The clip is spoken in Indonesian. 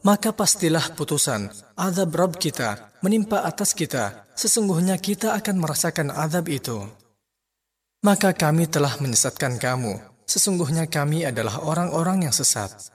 maka pastilah putusan azab Rabb kita menimpa atas kita. Sesungguhnya kita akan merasakan azab itu. Maka kami telah menyesatkan kamu. Sesungguhnya kami adalah orang-orang yang sesat.